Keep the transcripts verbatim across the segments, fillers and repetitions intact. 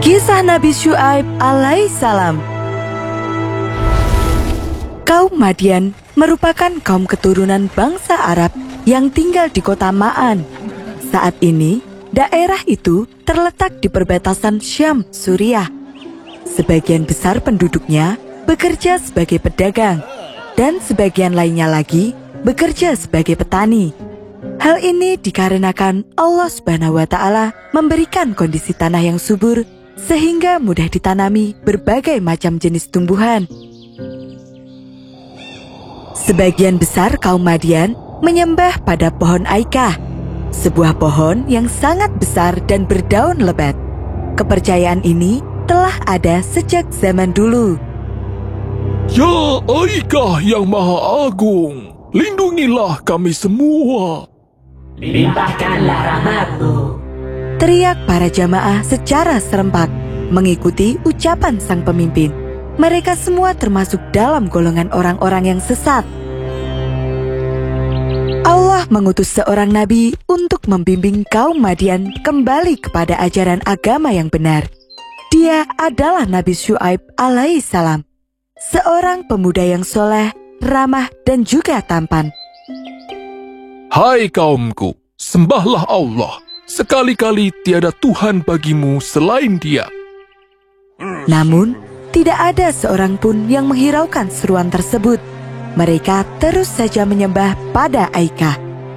Kisah Nabi Syuaib alaihissalam. Kaum Madian merupakan kaum keturunan bangsa Arab yang tinggal di kota Ma'an. Saat ini, daerah itu terletak di perbatasan Syam, Suriah. Sebagian besar penduduknya bekerja sebagai pedagang, dan sebagian lainnya lagi bekerja sebagai petani. Hal ini dikarenakan Allah Subhanahu wa Ta'ala memberikan kondisi tanah yang subur sehingga mudah ditanami berbagai macam jenis tumbuhan. Sebagian besar kaum Madian menyembah pada pohon Aikah, sebuah pohon yang sangat besar dan berdaun lebat. Kepercayaan ini telah ada sejak zaman dulu. Ya Aikah yang Maha Agung, lindungilah kami semua. Limpahkanlah rahmat-Mu, teriak para jamaah secara serempak mengikuti ucapan sang pemimpin. Mereka semua termasuk dalam golongan orang-orang yang sesat. Allah mengutus seorang nabi untuk membimbing kaum Madian kembali kepada ajaran agama yang benar. Dia adalah Nabi Syuaib alaihissalam, seorang pemuda yang soleh, ramah, dan juga tampan. Hai kaumku, sembahlah Allah. Sekali-kali tiada Tuhan bagimu selain Dia. Namun, tidak ada seorang pun yang menghiraukan seruan tersebut. Mereka terus saja menyembah pada Aikah.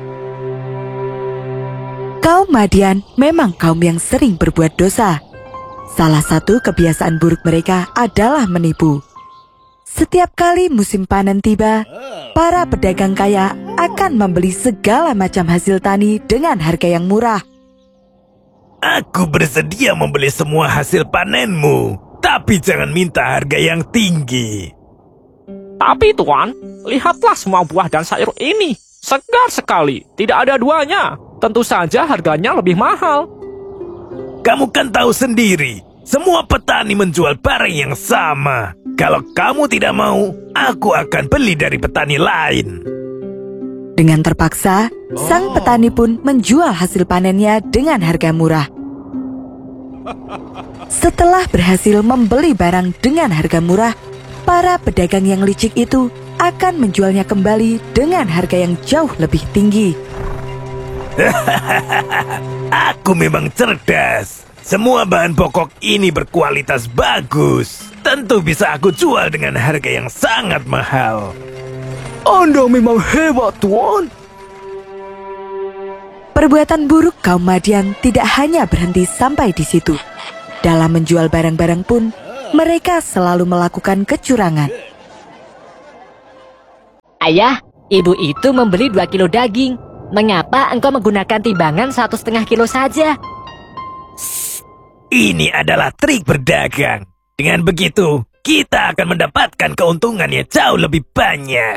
Kaum Madian memang kaum yang sering berbuat dosa. Salah satu kebiasaan buruk mereka adalah menipu. Setiap kali musim panen tiba, para pedagang kaya akan membeli segala macam hasil tani dengan harga yang murah. Aku bersedia membeli semua hasil panenmu, tapi jangan minta harga yang tinggi. Tapi Tuan, lihatlah semua buah dan sayur ini. Segar sekali, tidak ada duanya. Tentu saja harganya lebih mahal. Kamu kan tahu sendiri, semua petani menjual barang yang sama. Kalau kamu tidak mau, aku akan beli dari petani lain. Dengan terpaksa, sang petani pun menjual hasil panennya dengan harga murah. Setelah berhasil membeli barang dengan harga murah, para pedagang yang licik itu akan menjualnya kembali dengan harga yang jauh lebih tinggi. Aku memang cerdas. Semua bahan pokok ini berkualitas bagus. Tentu bisa aku jual dengan harga yang sangat mahal. Anda memang hebat, Tuan. Perbuatan buruk kaum Madian tidak hanya berhenti sampai di situ. Dalam menjual barang-barang pun, mereka selalu melakukan kecurangan. Ayah, ibu itu membeli dua kilo daging. Mengapa engkau menggunakan timbangan satu setengah kilo saja? Ini adalah trik berdagang. Dengan begitu, kita akan mendapatkan keuntungan yang jauh lebih banyak.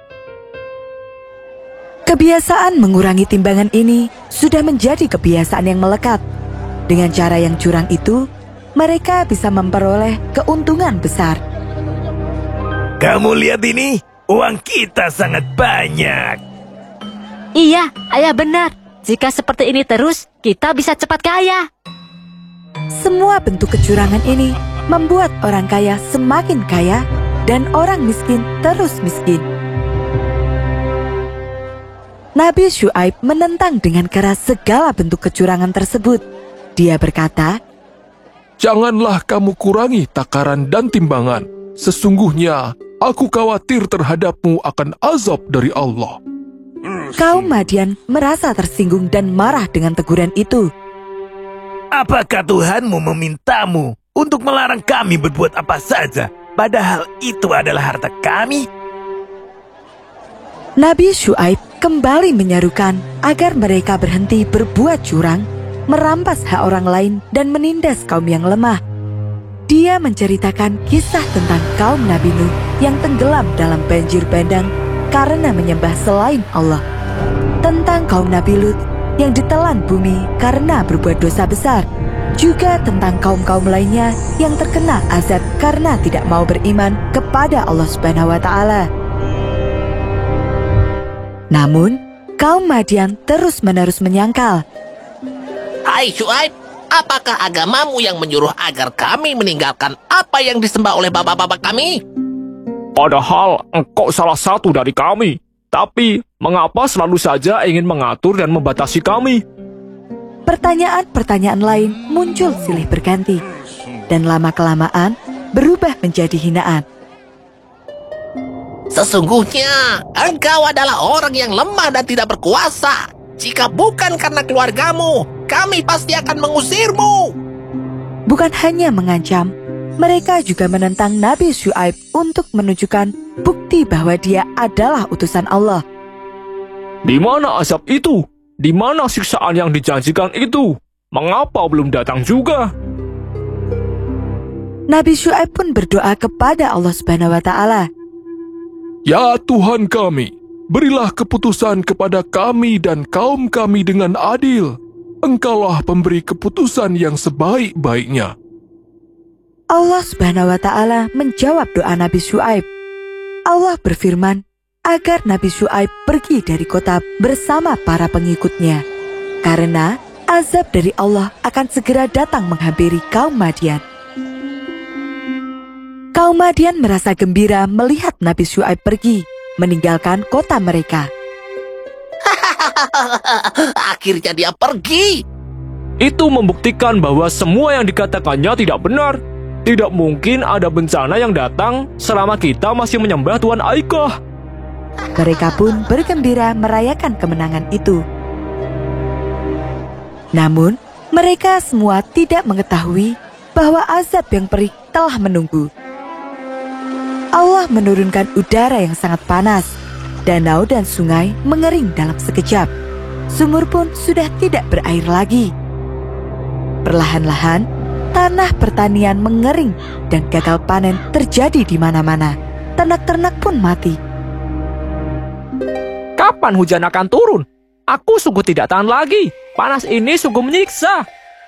Kebiasaan mengurangi timbangan ini sudah menjadi kebiasaan yang melekat. Dengan cara yang curang itu, mereka bisa memperoleh keuntungan besar. Kamu lihat ini, uang kita sangat banyak. Iya, ayah benar. Jika seperti ini terus, kita bisa cepat kaya. Semua bentuk kecurangan ini membuat orang kaya semakin kaya dan orang miskin terus miskin. Nabi Syuaib menentang dengan keras segala bentuk kecurangan tersebut. Dia berkata, Janganlah kamu kurangi takaran dan timbangan. Sesungguhnya, aku khawatir terhadapmu akan azab dari Allah. Kaum Madian merasa tersinggung dan marah dengan teguran itu. Apakah Tuhanmu memintamu untuk melarang kami berbuat apa saja, padahal itu adalah harta kami? Nabi Syuaib kembali menyerukan agar mereka berhenti berbuat curang, merampas hak orang lain, dan menindas kaum yang lemah. Dia menceritakan kisah tentang kaum Nabi Nuh yang tenggelam dalam banjir bandang karena menyembah selain Allah. Tentang kaum Nabi Lut yang ditelan bumi karena berbuat dosa besar. Juga tentang kaum-kaum lainnya yang terkena azab karena tidak mau beriman kepada Allah Subhanahu wa Ta'ala. Namun, kaum Madian terus-menerus menyangkal. Hai Syuaib, Apakah agamamu yang menyuruh agar kami meninggalkan apa yang disembah oleh bapak-bapak kami? Padahal engkau salah satu dari kami. Tapi, mengapa selalu saja ingin mengatur dan membatasi kami? Pertanyaan-pertanyaan lain muncul silih berganti, dan lama-kelamaan berubah menjadi hinaan. Sesungguhnya, engkau adalah orang yang lemah dan tidak berkuasa. Jika bukan karena keluargamu, kami pasti akan mengusirmu. Bukan hanya mengancam, mereka juga menentang Nabi Syuaib untuk menunjukkan bukti bahwa dia adalah utusan Allah. Di mana azab itu? Di mana siksaan yang dijanjikan itu? Mengapa belum datang juga? Nabi Syuaib pun berdoa kepada Allah Subhanahu wa Ta'ala. Ya Tuhan kami, berilah keputusan kepada kami dan kaum kami dengan adil. Engkaulah pemberi keputusan yang sebaik-baiknya. Allah Subhanahu wa Ta'ala menjawab doa Nabi Syuaib. Allah berfirman agar Nabi Syuaib pergi dari kota bersama para pengikutnya, karena azab dari Allah akan segera datang menghampiri kaum Madian. Kaum Madian merasa gembira melihat Nabi Syuaib pergi, meninggalkan kota mereka. Akhirnya dia pergi. Itu membuktikan bahwa semua yang dikatakannya tidak benar. Tidak mungkin ada bencana yang datang selama kita masih menyembah Tuhan Aikah. Mereka pun bergembira merayakan kemenangan itu. Namun, mereka semua tidak mengetahui bahwa azab yang perih telah menunggu. Allah menurunkan udara yang sangat panas. Danau dan sungai mengering dalam sekejap. Sumur pun sudah tidak berair lagi. Perlahan-lahan, tanah pertanian mengering dan gagal panen terjadi di mana-mana. Ternak-ternak pun mati. Kapan hujan akan turun? Aku sungguh tidak tahan lagi. Panas ini sungguh menyiksa.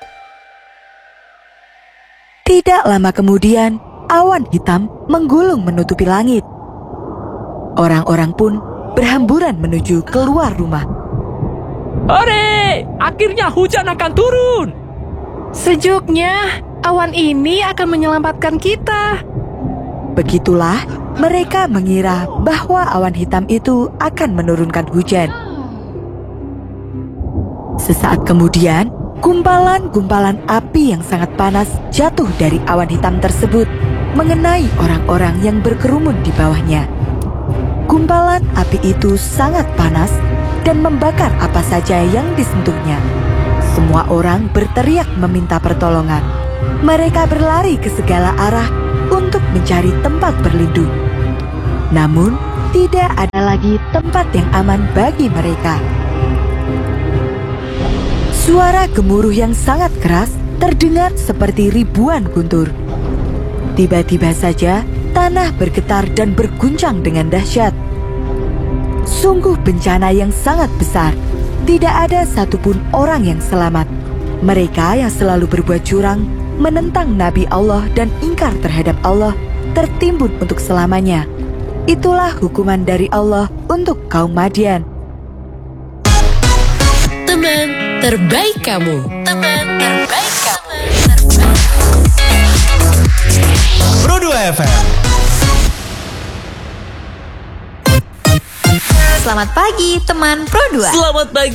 Tidak lama kemudian, awan hitam menggulung menutupi langit. Orang-orang pun berhamburan menuju keluar rumah. Hore! Akhirnya hujan akan turun. Sejuknya, awan ini akan menyelamatkan kita. Begitulah, mereka mengira bahwa awan hitam itu akan menurunkan hujan. Sesaat kemudian, gumpalan-gumpalan api yang sangat panas jatuh dari awan hitam tersebut, mengenai orang-orang yang berkerumun di bawahnya. Gumpalan api itu sangat panas dan membakar apa saja yang disentuhnya. Semua orang berteriak meminta pertolongan. Mereka berlari ke segala arah untuk mencari tempat berlindung. Namun, tidak ada lagi tempat yang aman bagi mereka. Suara gemuruh yang sangat keras terdengar seperti ribuan guntur. Tiba-tiba saja, tanah bergetar dan berguncang dengan dahsyat. Sungguh bencana yang sangat besar. Tidak ada satupun orang yang selamat. Mereka yang selalu berbuat curang, menentang Nabi Allah dan ingkar terhadap Allah, tertimbun untuk selamanya. Itulah hukuman dari Allah untuk kaum Madian. Teman terbaik kamu. Teman terbaik kamu. Pro dua F M. Selamat pagi teman Pro dua. Selamat pagi.